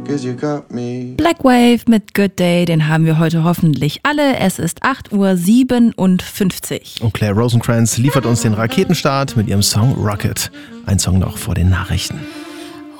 'cause you got me. Black Wave mit Good Day, den haben wir heute hoffentlich alle. Es ist 8:57 Uhr. Und Claire Rosencrantz liefert uns den Raketenstart mit ihrem Song Rocket. Ein Song noch vor den Nachrichten.